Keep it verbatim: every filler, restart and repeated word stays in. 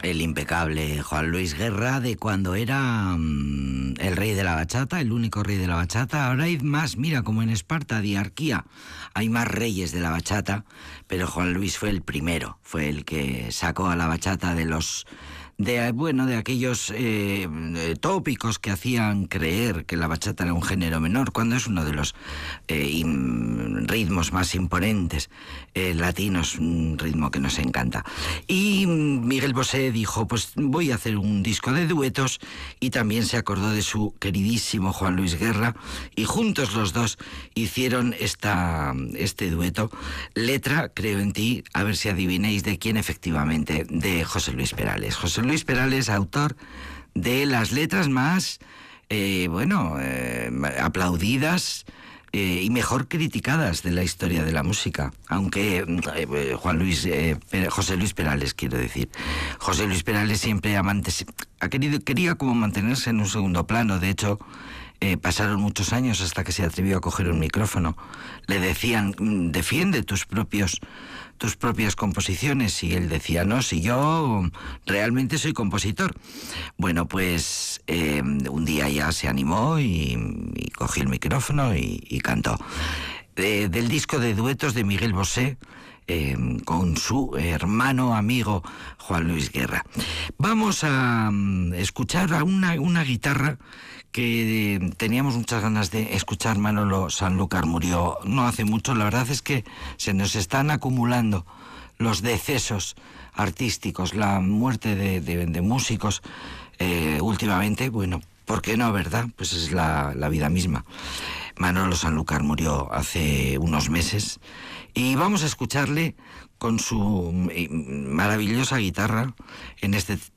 El impecable Juan Luis Guerra, de cuando era um, el rey de la bachata, el único rey de la bachata. Ahora hay más, mira, como en Esparta, diarquía, hay más reyes de la bachata, pero Juan Luis fue el primero, fue el que sacó a la bachata de los... de bueno de aquellos eh, tópicos que hacían creer que la bachata era un género menor, cuando es uno de los eh, in, ritmos más imponentes eh, latinos, un ritmo que nos encanta. Y Miguel Bosé dijo, pues voy a hacer un disco de duetos, y también se acordó de su queridísimo Juan Luis Guerra, y juntos los dos hicieron esta, este dueto, letra Creo en ti, a ver si adivinéis de quién, efectivamente, de José Luis Perales. José Luis Perales, autor de las letras más, eh, bueno, eh, aplaudidas eh, y mejor criticadas de la historia de la música. Aunque eh, Juan Luis, eh, José Luis Perales, quiero decir. José Luis Perales siempre amante, ha querido, quería como mantenerse en un segundo plano. De hecho, Eh, pasaron muchos años hasta que se atrevió a coger un micrófono. Le decían, defiende tus propios tus propias composiciones, y él decía, no, si yo realmente soy compositor. Bueno, pues eh, un día ya se animó y, y cogió el micrófono y, y cantó. De, del disco de duetos de Miguel Bosé, eh, con su hermano amigo Juan Luis Guerra. Vamos a um, escuchar a una, una guitarra que teníamos muchas ganas de escuchar. Manolo Sanlúcar murió no hace mucho. La verdad es que se nos están acumulando los decesos artísticos, la muerte de, de, de músicos eh, últimamente. Bueno, ¿por qué no, verdad? Pues es la, la vida misma. Manolo Sanlúcar murió hace unos meses, y vamos a escucharle con su maravillosa guitarra en este